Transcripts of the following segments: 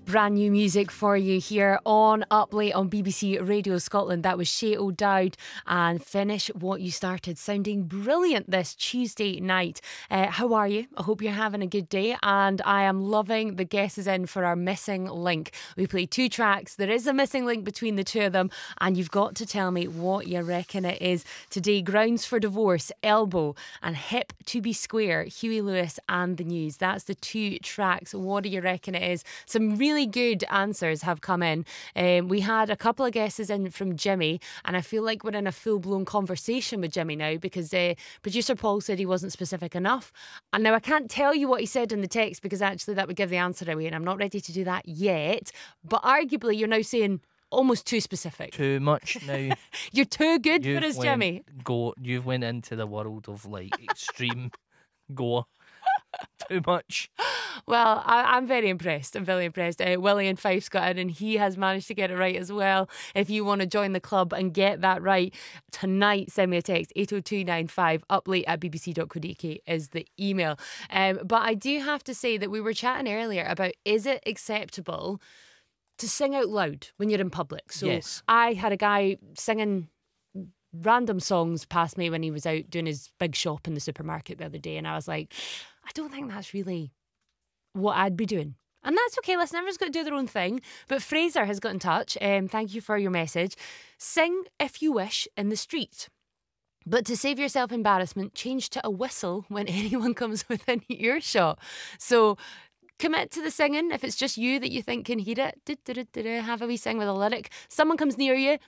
Brand new music for you here on Up Late on BBC Radio Scotland. That was Shay O'Dowd and Finish What You Started. Sounding brilliant this Tuesday night. How are you? I hope you're having a good day, and I am loving the guesses in for our missing link. We play two tracks. There is a missing link between the two of them, and you've got to tell me what you reckon it is. Today, Grounds for Divorce, Elbow, and Hip to Be Square, Huey Lewis and the News. That's the two tracks. What do you reckon it is? Some really good answers have come in. We had a couple of guesses in from Jimmy, and I feel like we're in a full-blown conversation with Jimmy now because producer Paul said he wasn't specific enough. And now I can't tell you what he said in the text because actually that would give the answer away, and I'm not ready to do that yet. But arguably you're now saying almost too specific. Too much now. You're too good for us, Jimmy. You've went into the world of like extreme gore. Too much. Well, I'm very impressed. I'm very impressed. Willie in Fife's got in and he has managed to get it right as well. If you want to join the club and get that right tonight, send me a text. 80295 uplate@bbc.co.uk is the email. But I do have to say that we were chatting earlier about, is it acceptable to sing out loud when you're in public? So yes. I had a guy singing random songs past me when he was out doing his big shop in the supermarket the other day, and I was like, I don't think that's really what I'd be doing. And that's okay, listen, everyone's got to do their own thing. But Fraser has got in touch. Thank you for your message. Sing If You Wish in the street, but to save yourself embarrassment, change to a whistle when anyone comes within earshot. So commit to the singing. If it's just you that you think can hear it, have a wee sing with a lyric. Someone comes near you.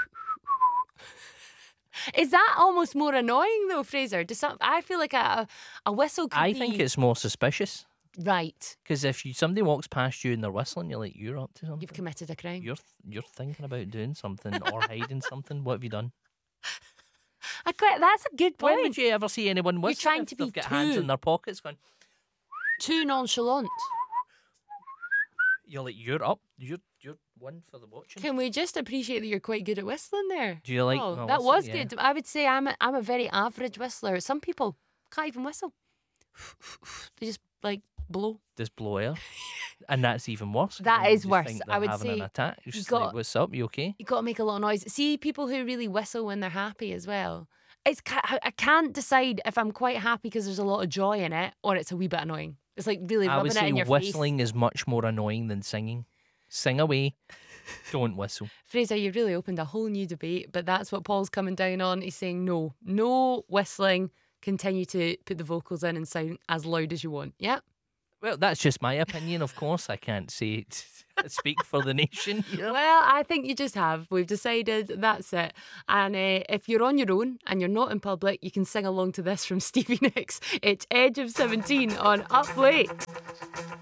Is that almost more annoying though, Fraser? I feel like a whistle could I be... think it's more suspicious. Right. Because if somebody walks past you and they're whistling, you're like, you're up to something. You've committed a crime. You're thinking about doing something or hiding something. What have you done? That's a good point. When would you ever see anyone whistling? You're trying to if they've be got hands in their pockets going... too nonchalant. You're like, you're up. You're one for the watching. Can we just appreciate that you're quite good at whistling there? Do you like... Oh, no, that whistle? was Yeah. good. I would say I'm a very average whistler. Some people can't even whistle. They just like blow. Just blow air. And that's even worse. That You is just worse. think I they're would having say an attack. You're just got- like, what's up? You okay? You got to make a lot of noise. See people who really whistle when they're happy as well. I can't decide if I'm quite happy because there's a lot of joy in it, or it's a wee bit annoying. It's like really I would rubbing it say in your whistling face. is much more annoying than singing. Sing away. Don't whistle. Fraser, you've really opened a whole new debate, but that's what Paul's coming down on. He's saying no whistling. Continue to put the vocals in and sound as loud as you want. Yeah. Well, that's just my opinion, of course. I can't say speak for the nation. Yeah. Well, I think you just have. We've decided that's it. And if you're on your own and you're not in public, you can sing along to this from Stevie Nicks. It's Edge of 17 on Up Late.